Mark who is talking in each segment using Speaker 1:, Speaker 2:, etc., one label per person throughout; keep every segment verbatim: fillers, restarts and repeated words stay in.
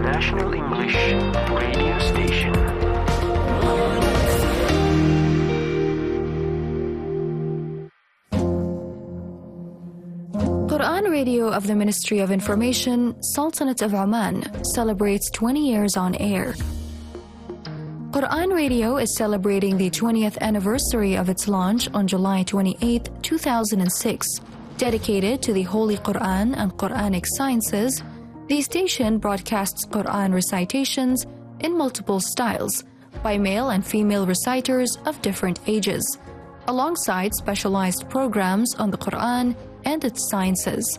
Speaker 1: International English Radio Station.
Speaker 2: Quran Radio of the Ministry of Information, Sultanate of Oman, celebrates twenty years on air. Quran Radio is celebrating the twentieth anniversary of its launch on July twenty-eighth, two thousand six. Dedicated to the Holy Quran and Quranic sciences, the station broadcasts Quran recitations in multiple styles by male and female reciters of different ages, alongside specialized programs on the Quran and its sciences.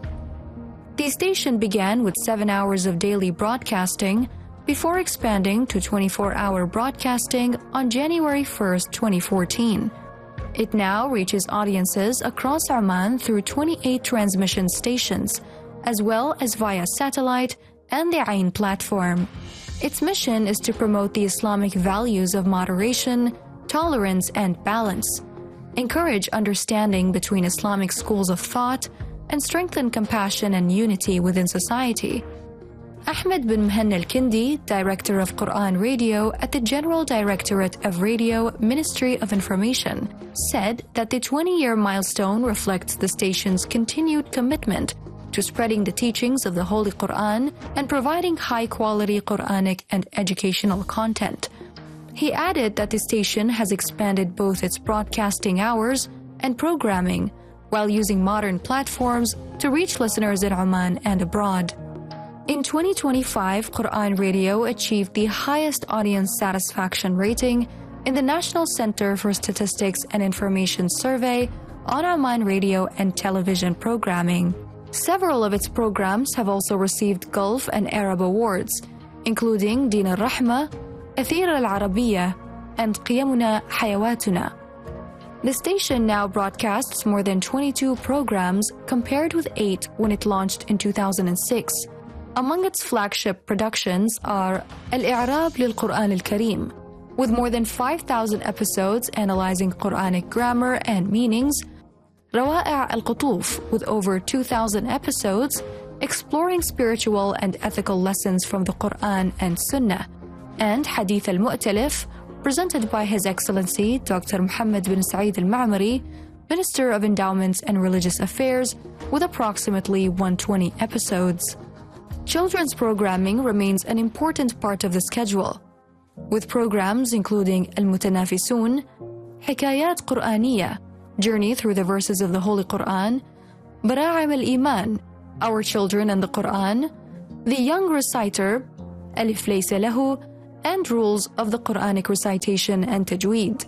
Speaker 2: The station began with seven hours of daily broadcasting before expanding to twenty-four hour broadcasting on January first, twenty fourteen. It now reaches audiences across Oman through twenty-eight transmission stations, as well as via satellite and the Ain platform. Its mission is to promote the Islamic values of moderation, tolerance, and balance, encourage understanding between Islamic schools of thought, and strengthen compassion and unity within society. Ahmed bin Mhanna al-Kindi, Director of Quran Radio at the General Directorate of Radio, Ministry of Information, said that the twenty-year milestone reflects the station's continued commitment to spreading the teachings of the Holy Quran and providing high-quality Quranic and educational content. He added that the station has expanded both its broadcasting hours and programming while using modern platforms to reach listeners in Oman and abroad. In twenty twenty-five, Quran Radio achieved the highest audience satisfaction rating in the National Center for Statistics and Information survey on Oman radio and television programming. Several of its programs have also received Gulf and Arab awards, including Din al-Rahma, Athira al-Arabiya, and Qiyamuna Hayawatuna. The station now broadcasts more than twenty-two programs compared with eight when it launched in two thousand six. Among its flagship productions are Al-I'rab lil-Quran al-Kareem, with more than five thousand episodes analyzing Quranic grammar and meanings, Rawa'i' al-Qutuf, with over two thousand episodes exploring spiritual and ethical lessons from the Quran and Sunnah, and Hadith al-Mu'talif, presented by His Excellency Doctor Muhammad bin Saeed al-Ma'mari, Minister of Endowments and Religious Affairs, with approximately one hundred twenty episodes. Children's programming remains an important part of the schedule, with programs including Al-Mutanafisun, Hikayat Qur'aniya, Journey Through the Verses of the Holy Quran, Bara'im al-Iman, Our Children and the Quran, The Young Reciter, Alif Laysa Lahu, and Rules of the Quranic Recitation and Tajweed.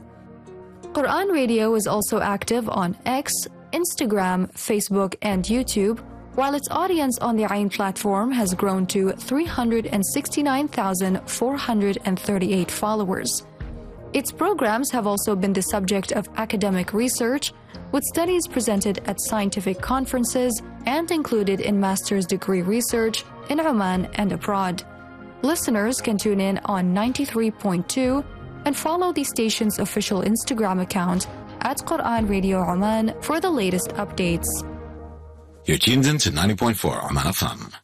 Speaker 2: Quran Radio is also active on X, Instagram, Facebook, and YouTube, while its audience on the Ain platform has grown to three hundred sixty-nine thousand four hundred thirty-eight followers. Its programs have also been the subject of academic research, with studies presented at scientific conferences and included in master's degree research in Oman and abroad. Listeners can tune in on ninety-three point two and follow the station's official Instagram account at Quran Radio Oman for the latest updates.
Speaker 3: You're tuned in to ninety point four Oman F M.